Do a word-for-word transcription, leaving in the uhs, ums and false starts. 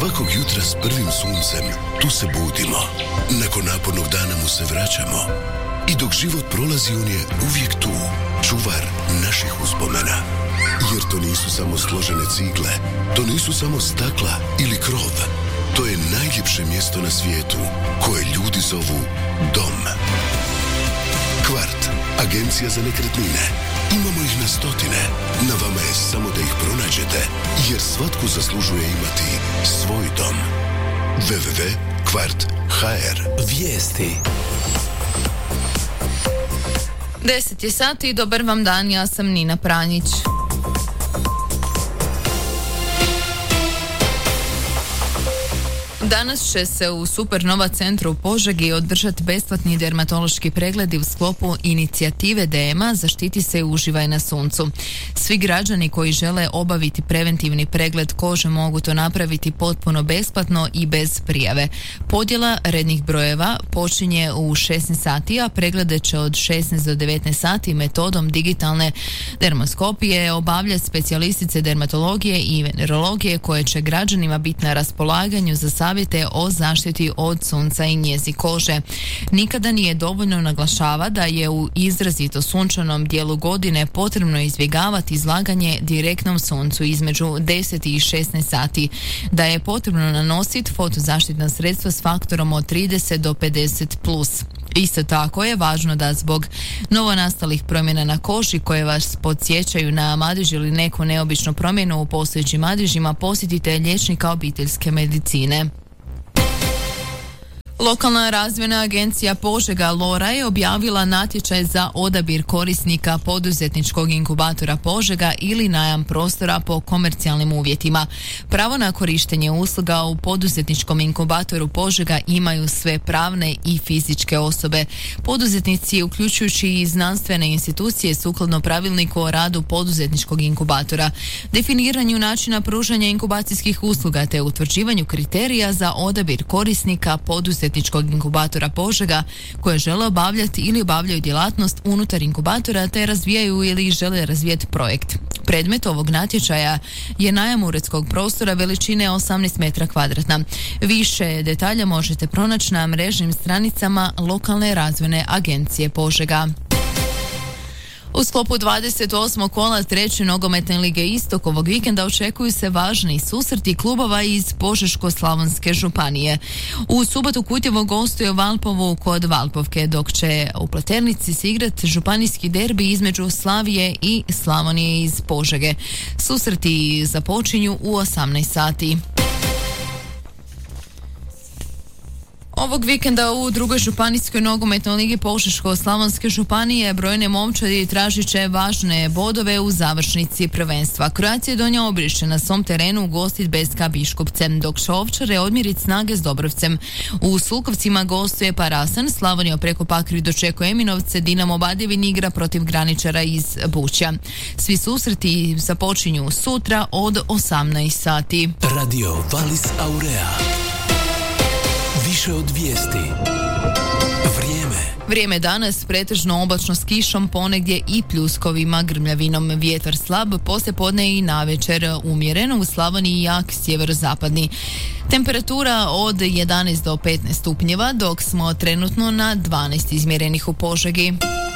Svakog jutra s prvim suncem tu se budimo. Nakon napornog dana mu se vraćamo. I dok život prolazi, on je uvijek tu, čuvar naših uspomena. Jer to nisu samo složene cigle, to nisu samo stakla ili krov. To je najljepše mjesto na svijetu, koje ljudi zovu dom. Kvart, agencija za nekretnine. Imamo ih na stotine. Na vama je samo da ih pronađete, jer svatko zaslužuje imati svoj dom. w w w tačka kvart tačka h r. Vijesti. deset je sati, dobar vam dan, ja sam Nina Pranjić. Danas će se u Supernova centru u Požegi održati besplatni dermatološki pregledi u sklopu inicijative D E M A Zaštiti se i uživaj na suncu. Svi građani koji žele obaviti preventivni pregled kože mogu to napraviti potpuno besplatno i bez prijave. Podjela rednih brojeva počinje u šesnaest sati, a preglede će od šesnaest do devetnaest sati metodom digitalne dermoskopije obavljati specijalistice dermatologije i venerologije koje će građanima biti na raspolaganju za savjete o zaštiti od sunca i njezi kože. Nikada nije dovoljno naglašava da je u izrazito sunčanom dijelu godine potrebno izbjegavati izlaganje direktnom suncu između deset i šesnaest sati, da je potrebno nanositi fotozaštitna sredstva s faktorom od trideset do pedeset plus. Isto tako je važno da zbog novonastalih promjena na koži koje vas podsjećaju na madež ili neku neobičnu promjenu u postojećim madežima posjetite liječnika obiteljske medicine. Lokalna razvojna agencija Požega Lora je objavila natječaj za odabir korisnika poduzetničkog inkubatora Požega ili najam prostora po komercijalnim uvjetima. Pravo na korištenje usluga u poduzetničkom inkubatoru Požega imaju sve pravne i fizičke osobe. Poduzetnici, uključujući i znanstvene institucije, sukladno pravilniku o radu poduzetničkog inkubatora, definiranju načina pružanja inkubacijskih usluga te utvrđivanju kriterija za odabir korisnika poduzetničkog inkubatora Požega koje žele obavljati ili obavljaju djelatnost unutar inkubatora te razvijaju ili žele razvijati projekt. Predmet ovog natječaja je najam uredskog prostora veličine osamnaest metra kvadratna. Više detalja možete pronaći na mrežnim stranicama lokalne razvojne agencije Požega. U sklopu dvadeset osmog kola treće nogometne lige Istok ovog vikenda očekuju se važni susreti klubova iz Požeško-slavonske županije. U subotu Kutjevo gostuje Valpovu kod Valpovke, dok će u Pleternici se igrati županijski derbi između Slavije i Slavonije iz Požege. Susreti započinju u osamnaest sati. Ovog vikenda u drugoj županijskoj nogometnoj ligi Požeško-slavonske županije brojne momčadi tražit će važne bodove u završnici prvenstva. Croatia Donja Obrić će na svom terenu ugostit B S K Biškupcem, dok će Ovčare odmjerit snage s Dobrovcem. U Sulkovcima gostuje Parasan, Slavonija preko Pakri dočekuje Eminovce, Dinamo Badjevin igra protiv Graničara iz Buća. Svi susreti započinju sutra od osamnaest sati. Radio Valis Aurea. Više od vijesti. Vrijeme. Vrijeme danas pretežno oblačno s kišom, ponegdje i pljuskovima, grmljavinom. Vjetar slab, poslijepodne i navečer umjeren, u Slavoniji jak sjeverozapadni. Temperatura od jedanaest do petnaest stupnjeva, dok smo trenutno na dvanaest izmjerenih u Požegi.